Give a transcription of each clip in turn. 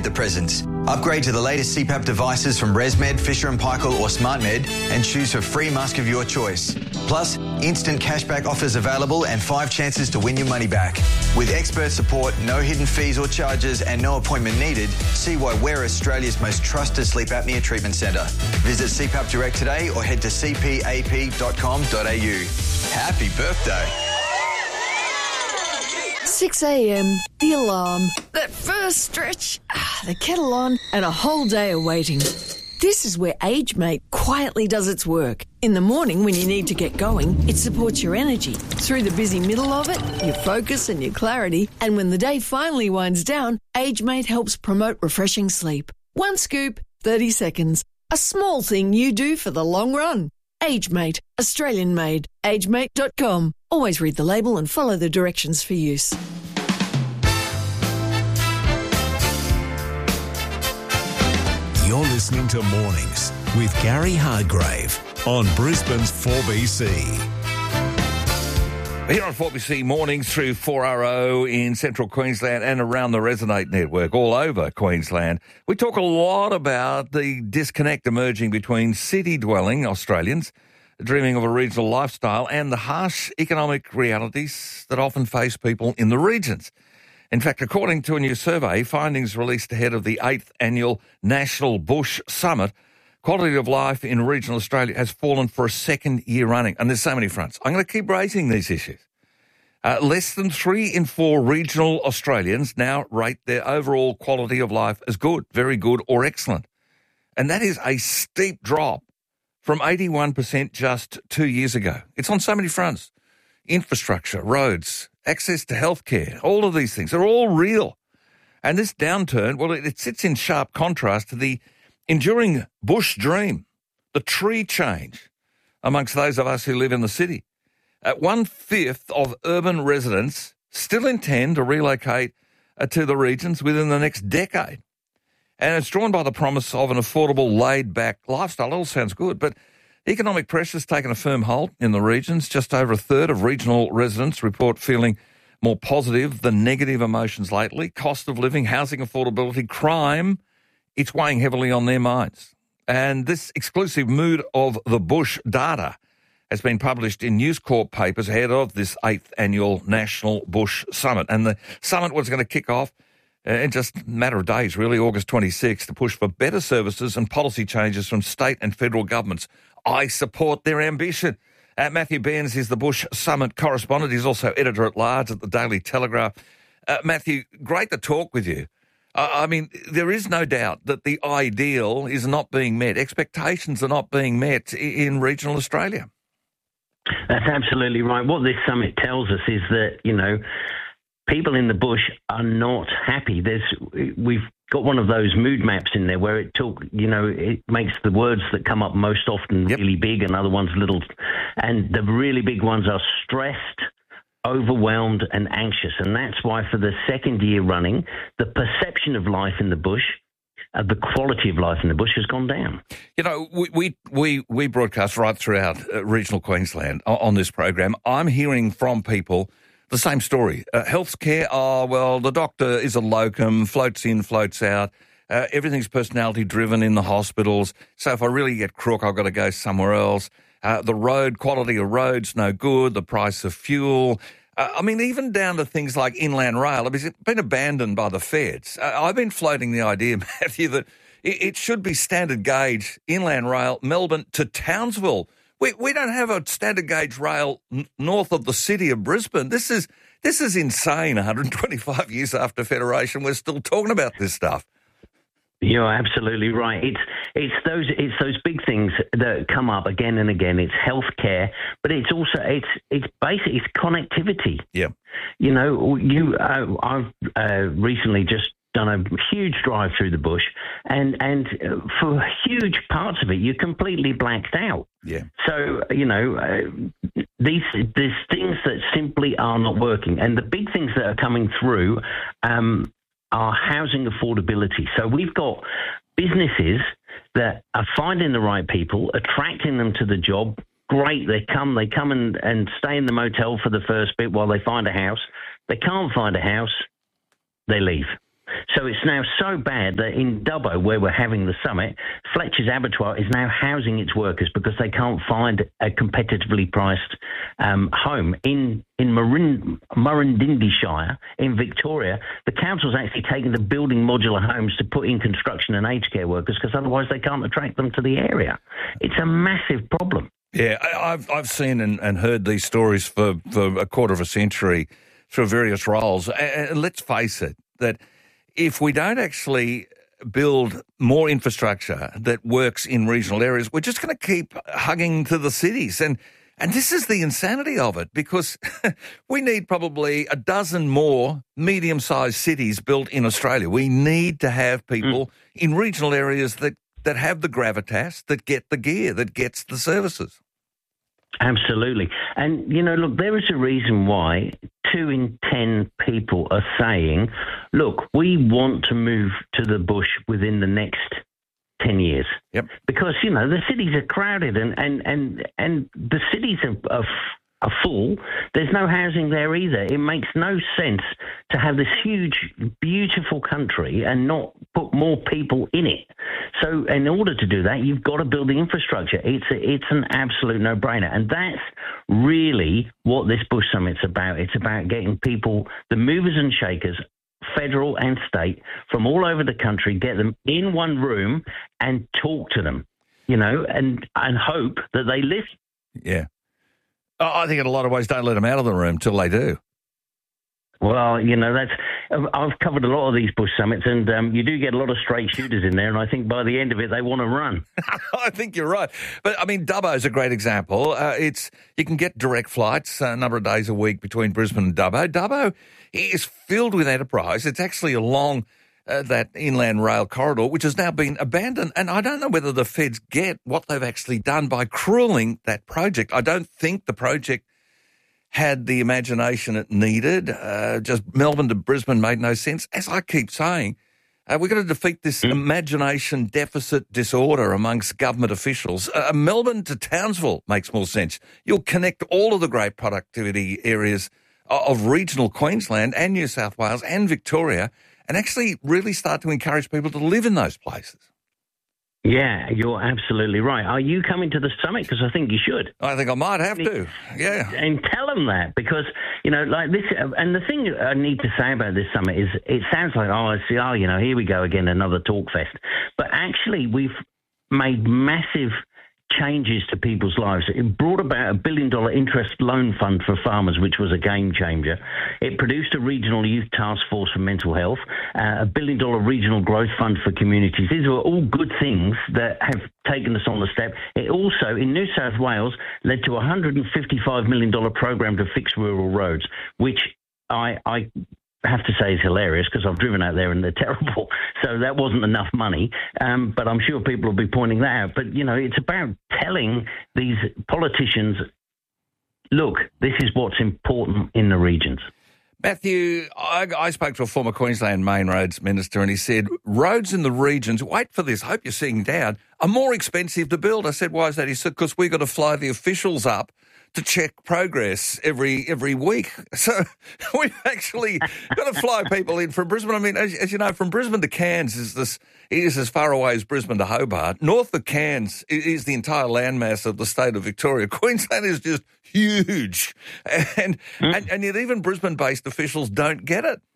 the presence. Upgrade to the latest CPAP devices from ResMed, Fisher & Paykel or SmartMed and choose a free mask of your choice. Plus, instant cashback offers available and 5 chances to win your money back. With expert support, no hidden fees or charges and no appointment needed, see why we're Australia's most trusted sleep apnea treatment centre. Visit CPAP Direct today or head to cpap.com.au. Happy birthday. 6 a.m, the alarm, that first stretch, the kettle on, and a whole day of waiting. This is where AgeMate quietly does its work. In the morning when you need to get going, it supports your energy. Through the busy middle of it, your focus and your clarity. And when the day finally winds down, AgeMate helps promote refreshing sleep. 1 scoop, 30 seconds. A small thing you do for the long run. AgeMate, Australian made. AgeMate.com. Always read the label and follow the directions for use. You're listening to Mornings with Gary Hargrave on Brisbane's 4BC. Here on 4BC Mornings through 4RO in central Queensland and around the Resonate network all over Queensland, we talk a lot about the disconnect emerging between city-dwelling Australians dreaming of a regional lifestyle and the harsh economic realities that often face people in the regions. In fact, according to a new survey, findings released ahead of the 8th annual National Bush Summit, quality of life in regional Australia has fallen for a second year running. And there's so many fronts. I'm going to keep raising these issues. Less than 3 in 4 regional Australians now rate their overall quality of life as good, very good or excellent. And that is a steep drop from 81% just 2 years ago. It's on so many fronts. Infrastructure, roads, access to healthcare, all of these things are all real. And this downturn, well, it sits in sharp contrast to the enduring bush dream, the tree change amongst those of us who live in the city. 1/5 of urban residents still intend to relocate to the regions within the next decade. And it's drawn by the promise of an affordable, laid-back lifestyle. It all sounds good, but economic pressure's taken a firm hold in the regions. Just over a third of regional residents report feeling more positive than negative emotions lately. Cost of living, housing affordability, crime, it's weighing heavily on their minds. And this exclusive Mood of the Bush data has been published in News Corp papers ahead of this 8th annual National Bush Summit. And the summit was going to kick off in just a matter of days, really, August 26th, to push for better services and policy changes from state and federal governments. I support their ambition. Matthew Bairns is the Bush Summit correspondent. He's also editor-at-large at the Daily Telegraph. Matthew, great to talk with you. I mean, there is no doubt that the ideal is not being met. Expectations are not being met in regional Australia. That's absolutely right. What this summit tells us is that, people in the bush are not happy. We've got one of those mood maps in there where it makes the words that come up most often really big and other ones little. And the really big ones are stressed, overwhelmed and anxious. And that's why for the second year running, the perception of life in the bush, the quality of life in the bush has gone down. We broadcast right throughout regional Queensland on this program. I'm hearing from people the same story. Healthcare, the doctor is a locum, floats in, floats out. Everything's personality-driven in the hospitals. So if I really get crook, I've got to go somewhere else. The road, quality of roads, no good. The price of fuel. Even down to things like Inland Rail. It's been abandoned by the feds. I've been floating the idea, Matthew, that it should be standard gauge Inland Rail, Melbourne to Townsville. We don't have a standard gauge rail north of the city of Brisbane. This is insane. 125 years after Federation, we're still talking about this stuff. You're absolutely right. It's those big things that come up again and again. It's healthcare, but it's also it's basic. It's connectivity. Yeah. I've recently just done a huge drive through the bush, and for huge parts of it, you're completely blacked out. Yeah. So these things that simply are not working, and the big things that are coming through are housing affordability. So we've got businesses that are finding the right people, attracting them to the job. Great, they come and stay in the motel for the first bit while they find a house. They can't find a house, they leave. So it's now so bad that in Dubbo, where we're having the summit, Fletcher's Abattoir is now housing its workers because they can't find a competitively priced home. In Murrindindi Shire, in Victoria, the council's actually taken to building modular homes to put in construction and aged care workers because otherwise they can't attract them to the area. It's a massive problem. Yeah, I've seen and heard these stories for a quarter of a century through various roles. And let's face it, that if we don't actually build more infrastructure that works in regional areas, we're just going to keep hugging to the cities. And this is the insanity of it, because we need probably a dozen more medium-sized cities built in Australia. We need to have people in regional areas that have the gravitas, that get the gear, that gets the services. Absolutely. And, look, there is a reason why 2 in 10 people are saying, look, we want to move to the bush within the next 10 years. Yep. Because, the cities are crowded and the cities are full. There's no housing there either. It makes no sense to have this huge, beautiful country and not put more people in it. So in order to do that, you've got to build the infrastructure. It's an absolute no-brainer. And that's really what this Bush Summit's about. It's about getting people, the movers and shakers, federal and state, from all over the country, get them in one room and talk to them, and hope that they listen. Yeah. I think in a lot of ways, don't let them out of the room till they do. Well, I've covered a lot of these Bush Summits, and you do get a lot of straight shooters in there, and I think by the end of it, they want to run. I think you're right. But, Dubbo is a great example. You can get direct flights a number of days a week between Brisbane and Dubbo. Dubbo is filled with enterprise. It's actually along that inland rail corridor, which has now been abandoned. And I don't know whether the feds get what they've actually done by cruelling that project. I don't think the project had the imagination it needed. Just Melbourne to Brisbane made no sense. As I keep saying, we've got to defeat this imagination deficit disorder amongst government officials. Melbourne to Townsville makes more sense. You'll connect all of the great productivity areas of regional Queensland and New South Wales and Victoria, and actually really start to encourage people to live in those places. Yeah, you're absolutely right. Are you coming to the summit? Because I think you should. I think I might have to, yeah. And tell them that, because, like this, and the thing I need to say about this summit is it sounds like, here we go again, another talk fest. But actually, we've made massive changes to people's lives. It brought about $1 billion interest loan fund for farmers, which was a game changer. It produced a regional youth task force for mental health, $1 billion regional growth fund for communities. These were all good things that have taken us on the step. It also, in New South Wales, led to a $155 million program to fix rural roads, which I have to say is hilarious, because I've driven out there and they're terrible. So that wasn't enough money. But I'm sure people will be pointing that out. But, it's about telling these politicians, look, this is what's important in the regions. Matthew, I spoke to a former Queensland Main Roads Minister, and he said roads in the regions, wait for this, hope you're seeing down, are more expensive to build. I said, why is that? He said, because we've got to fly the officials up to check progress every week. So we've actually got to fly people in from Brisbane. I mean, as you know, from Brisbane to Cairns is as far away as Brisbane to Hobart. North of Cairns is the entire landmass of the state of Victoria. Queensland is just huge. And yet even Brisbane-based officials don't get it.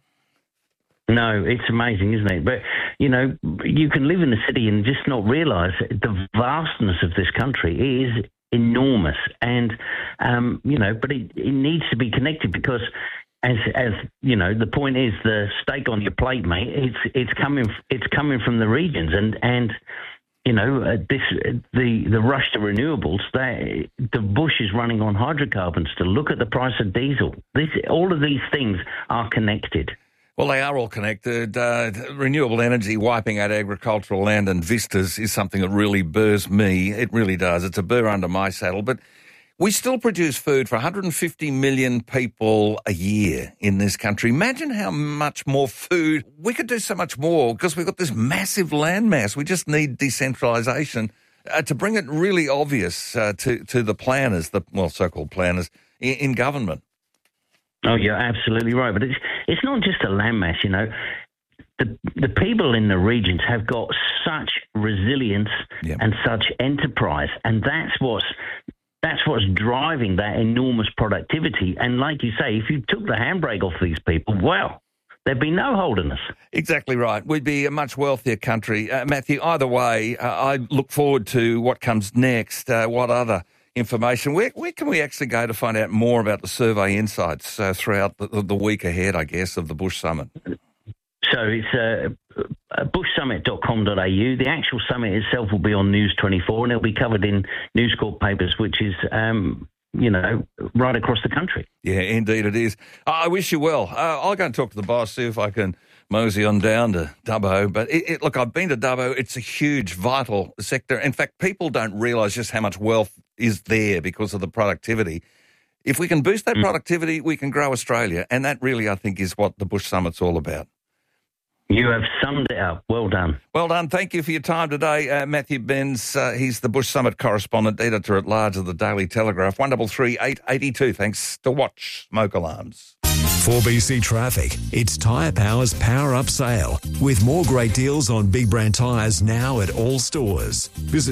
No, it's amazing, isn't it? But, you can live in the city and just not realise the vastness of this country. It is enormous, and but it needs to be connected, because as the point is, the steak on your plate, mate, it's coming from the regions, and the rush to renewables, the bush is running on hydrocarbons. To look at the price of diesel, all of these things are connected. Well, they are all connected. Renewable energy wiping out agricultural land and vistas is something that really burrs me. It really does. It's a burr under my saddle. But we still produce food for 150 million people a year in this country. Imagine how much more food. We could do so much more, because we've got this massive landmass. We just need decentralisation to bring it really obvious to the planners, so-called planners in government. Oh, you're absolutely right. But it's not just a landmass, the people in the regions have got such resilience and such enterprise, and that's what's driving that enormous productivity. And like you say, if you took the handbrake off these people, well, there'd be no holding us. Exactly right. We'd be a much wealthier country. Matthew, either way, I look forward to what comes next. What other information? Where can we actually go to find out more about the survey insights throughout the week ahead, I guess, of the Bush Summit? So it's bushsummit.com.au. The actual summit itself will be on News 24, and it'll be covered in News Corp papers, which is, right across the country. Yeah, indeed it is. I wish you well. I'll go and talk to the boss, see if I can mosey on down to Dubbo. But look, I've been to Dubbo. It's a huge, vital sector. In fact, people don't realise just how much wealth is there because of the productivity. If we can boost that productivity, we can grow Australia. And that really, I think, is what the Bush Summit's all about. You have summed it up. Well done. Well done. Thank you for your time today, Matthew Benz. He's the Bush Summit correspondent, editor-at-large of the Daily Telegraph. 133 882. Thanks to Watch Smoke Alarms. 4BC Traffic. It's Tyre Power's Power Up Sale, with more great deals on big brand tyres now at all stores. Visit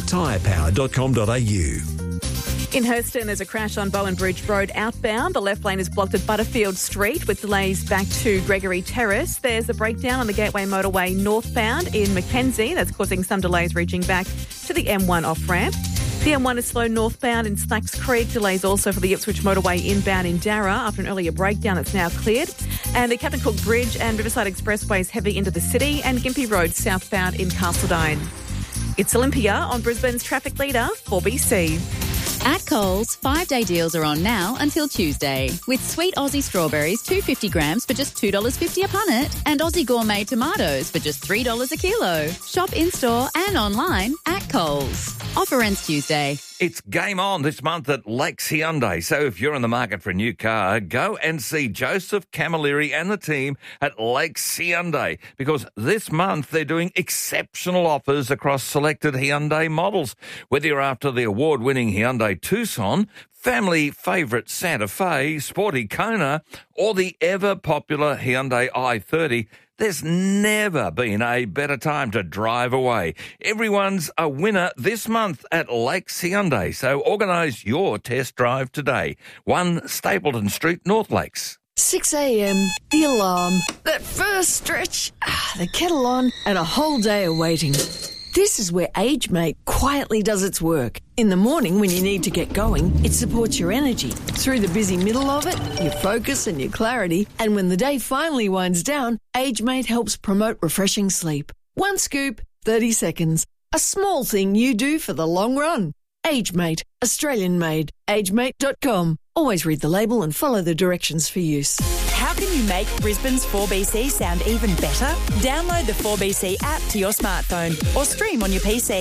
tyrepower.com.au. In Hurston, there's a crash on Bowen Bridge Road outbound. The left lane is blocked at Butterfield Street with delays back to Gregory Terrace. There's a breakdown on the Gateway Motorway northbound in Mackenzie. That's causing some delays reaching back to the M1 off-ramp. The M1 is slow northbound in Slacks Creek. Delays also for the Ipswich Motorway inbound in Darra after an earlier breakdown that's now cleared. And the Captain Cook Bridge and Riverside Expressway is heavy into the city, and Gympie Road southbound in Castledine. It's Olympia on Brisbane's traffic leader, 4BC. At Coles, 5-day deals are on now until Tuesday. With sweet Aussie strawberries, 250 grams for just $2.50 a punnet, and Aussie gourmet tomatoes for just $3 a kilo. Shop in-store and online at Coles. Offer ends Tuesday. It's game on this month at Lakes Hyundai. So if you're in the market for a new car, go and see Joseph Camilleri and the team at Lakes Hyundai, because this month they're doing exceptional offers across selected Hyundai models. Whether you're after the award-winning Hyundai Tucson, family favourite Santa Fe, sporty Kona, or the ever-popular Hyundai i30, there's never been a better time to drive away. Everyone's a winner this month at Lakes Hyundai, so organise your test drive today. 1 Stapleton Street, North Lakes. 6 a.m, the alarm, that first stretch, the kettle on, and a whole day of waiting. This is where AgeMate quietly does its work. In the morning when you need to get going, it supports your energy. Through the busy middle of it, your focus and your clarity. And when the day finally winds down, AgeMate helps promote refreshing sleep. 1 scoop, 30 seconds. A small thing you do for the long run. AgeMate, Australian made. AgeMate.com. Always read the label and follow the directions for use. How can you make Brisbane's 4BC sound even better? Download the 4BC app to your smartphone or stream on your PC.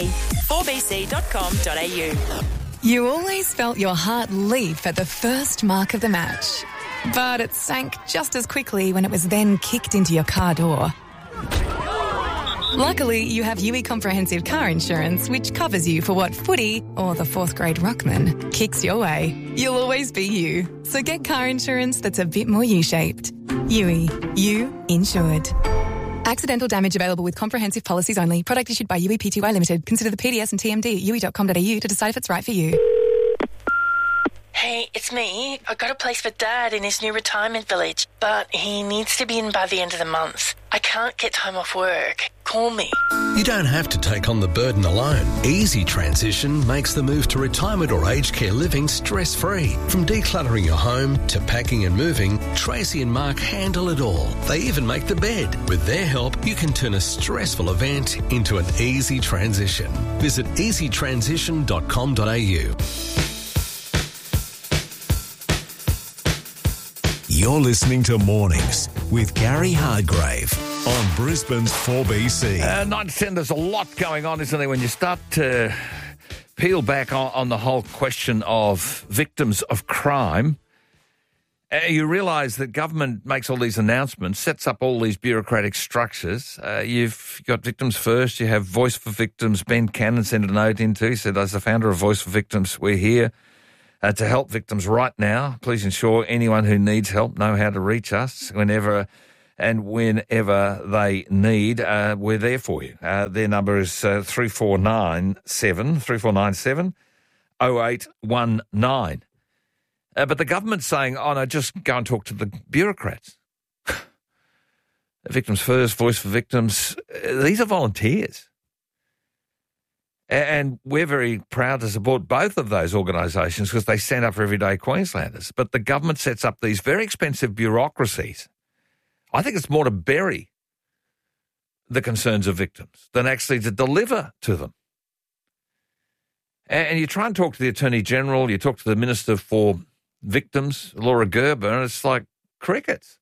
4bc.com.au. You always felt your heart leap at the first mark of the match, but it sank just as quickly when it was then kicked into your car door. Luckily, you have UE Comprehensive Car Insurance, which covers you for what footy or the 4th grade ruckman kicks your way. You'll always be you. So get car insurance that's a bit more U-shaped. UE. You insured. Accidental damage available with comprehensive policies only. Product issued by UE Pty Limited. Consider the PDS and TMD at UE.com.au to decide if it's right for you. Hey, it's me. I got a place for Dad in his new retirement village, but he needs to be in by the end of the month. I can't get time off work. Call me. You don't have to take on the burden alone. Easy Transition makes the move to retirement or aged care living stress-free. From decluttering your home to packing and moving, Tracy and Mark handle it all. They even make the bed. With their help, you can turn a stressful event into an easy transition. Visit easytransition.com.au. You're listening to Mornings with Gary Hargrave on Brisbane's 4BC. 9 to 10, there's a lot going on, isn't there, when you start to peel back on the whole question of victims of crime. You realise that government makes all these announcements, sets up all these bureaucratic structures. You've got Victims First, you have Voice for Victims. Ben Cannon sent a note in too. He said, as the founder of Voice for Victims, we're here to help victims right now. Please ensure anyone who needs help know how to reach us whenever And whenever they need, we're there for you. Their number is 3497 0819. But the government's saying, oh, no, just go and talk to the bureaucrats. Victims First, Voice for Victims, these are volunteers. And we're very proud to support both of those organisations because they stand up for everyday Queenslanders. But the government sets up these very expensive bureaucracies. I think it's more to bury the concerns of victims than actually to deliver to them. And you try and talk to the Attorney-General, you talk to the Minister for Victims, Laura Gerber, and it's like crickets.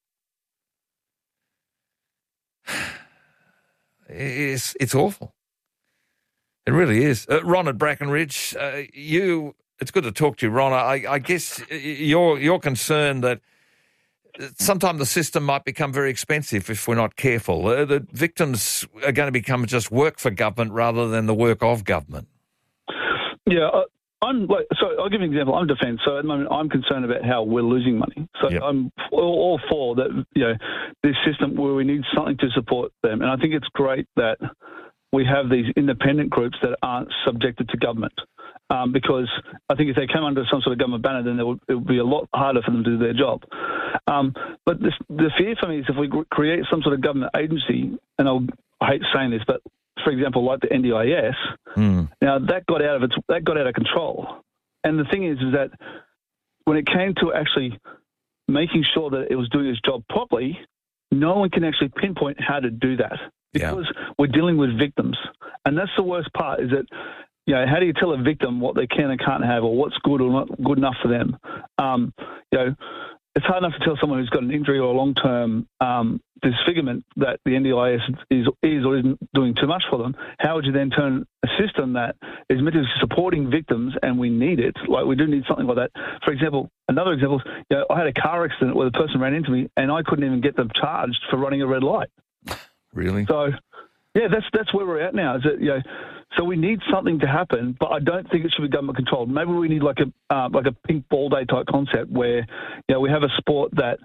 It's awful. It really is. Ron at Brackenridge, it's good to talk to you, Ron. I guess you're concerned that sometimes the system might become very expensive if we're not careful. The victims are going to become just work for government rather than the work of government. Yeah, so I'll give you an example. I'm defence, so at the moment I'm concerned about how we're losing money. So yep. I'm all for that. This system where we need something to support them, and I think it's great that we have these independent groups that aren't subjected to government. Because I think if they came under some sort of government banner, then it would be a lot harder for them to do their job. But the fear for me is if we create some sort of government agency, and I hate saying this, but for example, like the NDIS, now that got out of control. And the thing is that when it came to actually making sure that it was doing its job properly, no one can actually pinpoint how to do that because we're dealing with victims, and that's the worst part. Is that how do you tell a victim what they can and can't have, or what's good or not good enough for them? It's hard enough to tell someone who's got an injury or a long-term disfigurement that the NDIS is or isn't doing too much for them. How would you then turn a system that is meant to be supporting victims, and we need it, like we do need something like that. For example, another example, I had a car accident where the person ran into me and I couldn't even get them charged for running a red light. Really? So, yeah, that's where we're at now. Is that so we need something to happen, but I don't think it should be government controlled. Maybe we need like a pink ball day type concept where we have a sport that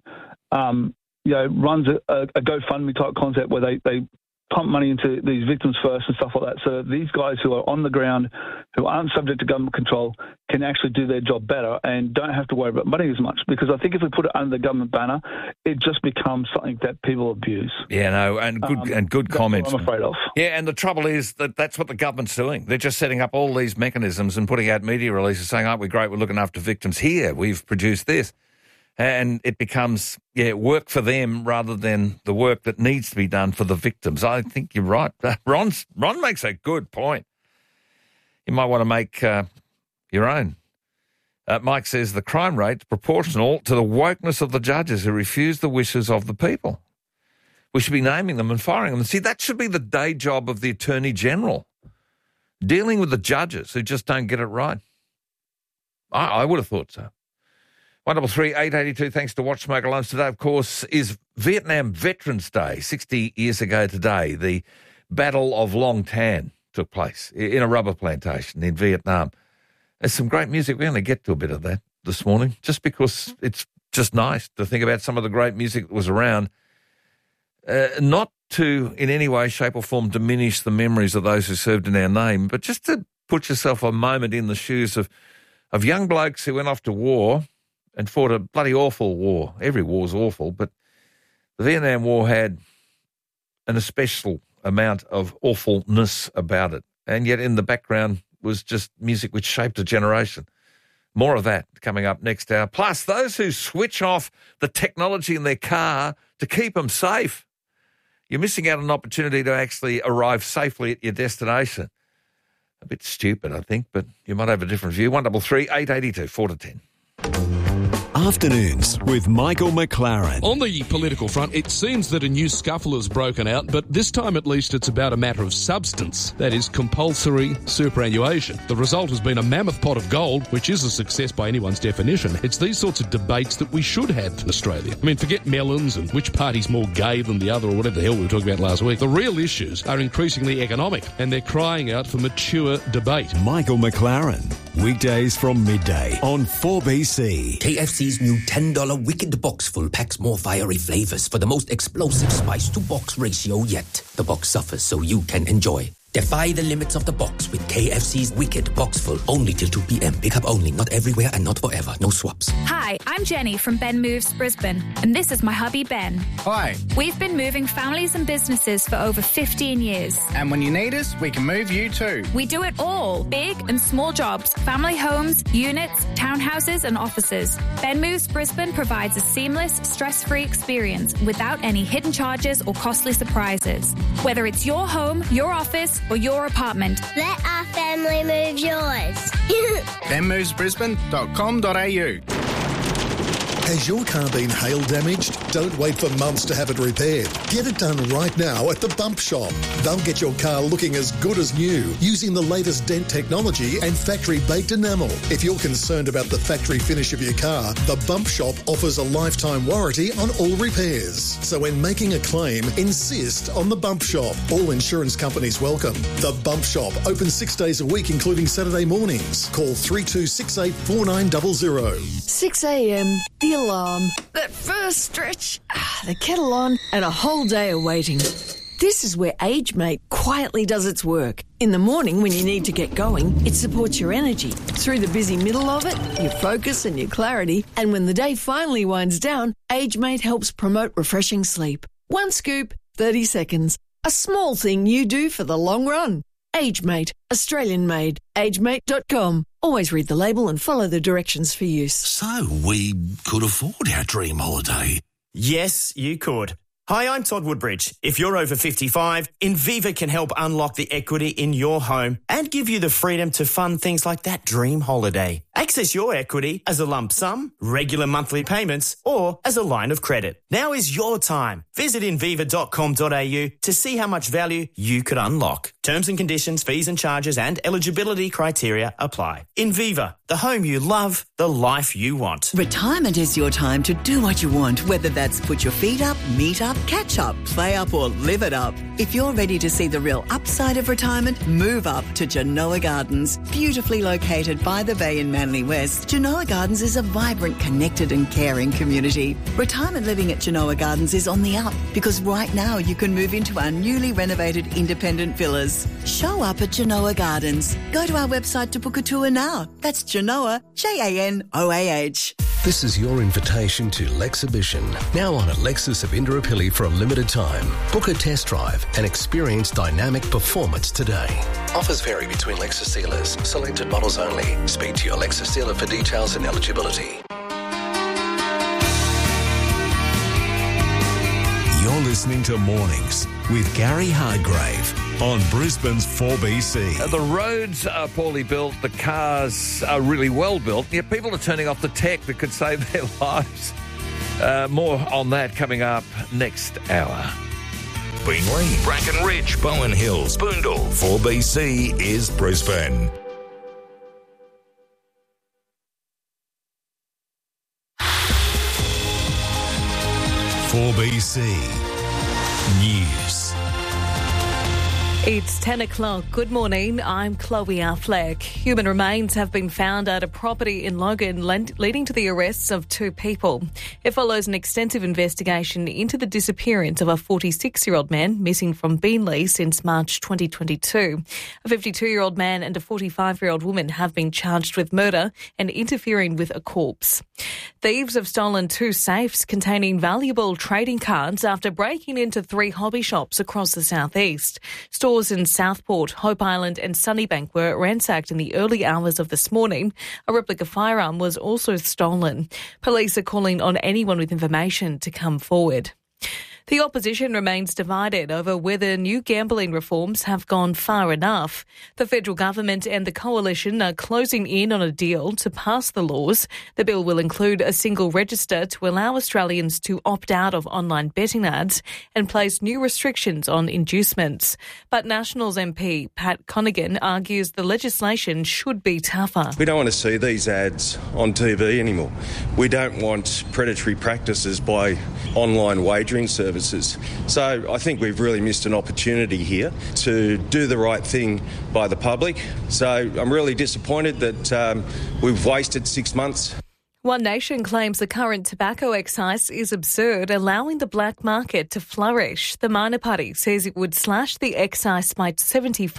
runs a GoFundMe type concept where they pump money into these victims first and stuff like that. So these guys who are on the ground, who aren't subject to government control, can actually do their job better and don't have to worry about money as much. Because I think if we put it under the government banner, it just becomes something that people abuse. Yeah, no, and good comments. That's what I'm afraid of. Yeah, and the trouble is that's what the government's doing. They're just setting up all these mechanisms and putting out media releases saying, aren't we great, we're looking after victims here, we've produced this. And it becomes, work for them rather than the work that needs to be done for the victims. I think you're right. Ron makes a good point. You might want to make your own. Mike says the crime rate is proportional to the wokeness of the judges who refuse the wishes of the people. We should be naming them and firing them. See, that should be the day job of the Attorney-General, dealing with the judges who just don't get it right. I would have thought so. 133 882, thanks to Watch Smoke Alarms. Today, of course, is Vietnam Veterans Day. 60 years ago today, the Battle of Long Tan took place in a rubber plantation in Vietnam. There's some great music. We're going to get to a bit of that this morning, just because it's just nice to think about some of the great music that was around, not to in any way, shape or form diminish the memories of those who served in our name, but just to put yourself a moment in the shoes of young blokes who went off to war and fought a bloody awful war. Every war's awful, but the Vietnam War had an especial amount of awfulness about it. And yet in the background was just music which shaped a generation. More of that coming up next hour. Plus, those who switch off the technology in their car to keep them safe. You're missing out on an opportunity to actually arrive safely at your destination. A bit stupid, I think, but you might have a different view. 133 882 4 to 10. Afternoons with Michael McLaren. On the political front, it seems that a new scuffle has broken out, but this time at least it's about a matter of substance. That is compulsory superannuation. The result has been a mammoth pot of gold, which is a success by anyone's definition. It's these sorts of debates that we should have in Australia. I mean, forget melons and which party's more gay than the other or whatever the hell we were talking about last week. The real issues are increasingly economic, and they're crying out for mature debate. Michael McLaren. Weekdays from midday on 4BC. KFC's new $10 Wicked Box Full packs more fiery flavours for the most explosive spice-to-box ratio yet. The box suffers so you can enjoy. Defy the limits of the box with KFC's Wicked Box Full. Only till 2 p.m. Pick up only. Not everywhere and not forever. No swaps. Hi, I'm Jenny from Ben Moves Brisbane, and this is my hubby Ben. Hi. We've been moving families and businesses for over 15 years. And when you need us, we can move you too. We do it all. Big and small jobs, family homes, units, townhouses and offices. Ben Moves Brisbane provides a seamless, stress-free experience without any hidden charges or costly surprises. Whether it's your home, your office or your apartment. Let our family move yours. benmovesbrisbane.com.au. Has your car been hail damaged? Don't wait for months to have it repaired. Get it done right now at the Bump Shop. They'll get your car looking as good as new using the latest dent technology and factory-baked enamel. If you're concerned about the factory finish of your car, the Bump Shop offers a lifetime warranty on all repairs. So when making a claim, insist on the Bump Shop. All insurance companies welcome. The Bump Shop, open 6 days a week, including Saturday mornings. Call 3268 4900. 6 a.m, the alarm, that first stretch, the kettle on, and a whole day of waiting. This is where AgeMate quietly does its work. In the morning when you need to get going, it supports your energy. Through the busy middle of it, your focus and your clarity. And when the day finally winds down, AgeMate helps promote refreshing sleep. One scoop, 30 seconds. A small thing you do for the long run. AgeMate, Australian made. AgeMate.com. Always read the label and follow the directions for use. So we could afford our dream holiday. Yes, you could. Hi, I'm Todd Woodbridge. If you're over 55, Inviva can help unlock the equity in your home and give you the freedom to fund things like that dream holiday. Access your equity as a lump sum, regular monthly payments, or as a line of credit. Now is your time. Visit inviva.com.au to see how much value you could unlock. Terms and conditions, fees and charges and eligibility criteria apply. Inviva, the home you love, the life you want. Retirement is your time to do what you want, whether that's put your feet up, meet up, catch up, play up or live it up. If you're ready to see the real upside of retirement, move up to Genoa Gardens. Beautifully located by the bay in Manly West, Genoa Gardens is a vibrant, connected and caring community. Retirement living at Genoa Gardens is on the up because right now you can move into our newly renovated independent villas. Show up at Genoa Gardens. Go to our website to book a tour now. That's Genoa, Janoah. This is your invitation to Lexhibition, now on at Lexus of Indooroopilly for a limited time. Book a test drive and experience dynamic performance today. Offers vary between Lexus dealers. Selected models only. Speak to your Lexus dealer for details and eligibility. You're listening to Mornings with Gary Hardgrave on Brisbane's 4BC. The roads are poorly built, the cars are really well built, yet people are turning off the tech that could save their lives. More on that coming up next hour. Beenleigh, Bracken Ridge, Bowen Hills, Boondall. 4BC is Brisbane. BC News. It's 10 o'clock. Good morning. I'm Chloe Affleck. Human remains have been found at a property in Logan, leading to the arrests of 2 people. It follows an extensive investigation into the disappearance of a 46-year-old man missing from Beenleigh since March 2022. A 52-year-old man and a 45-year-old woman have been charged with murder and interfering with a corpse. Thieves have stolen 2 safes containing valuable trading cards after breaking into 3 hobby shops across the southeast. Stores in Southport, Hope Island and Sunnybank were ransacked in the early hours of this morning. A replica firearm was also stolen. Police are calling on anyone with information to come forward. The opposition remains divided over whether new gambling reforms have gone far enough. The federal government and the coalition are closing in on a deal to pass the laws. The bill will include a single register to allow Australians to opt out of online betting ads and place new restrictions on inducements. But Nationals MP Pat Conaghan argues the legislation should be tougher. We don't want to see these ads on TV anymore. We don't want predatory practices by online wagering services services. So I think we've really missed an opportunity here to do the right thing by the public. So I'm really disappointed that we've wasted 6 months. One Nation claims the current tobacco excise is absurd, allowing the black market to flourish. The minor party says it would slash the excise by 75%.